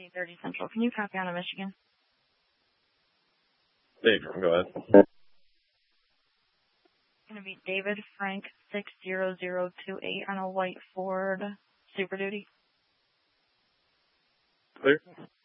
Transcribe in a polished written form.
8:30 Central. Can you copy on to Michigan? Dave, go ahead. It's going to be David Frank 60028 on a white Ford Super Duty. Clear.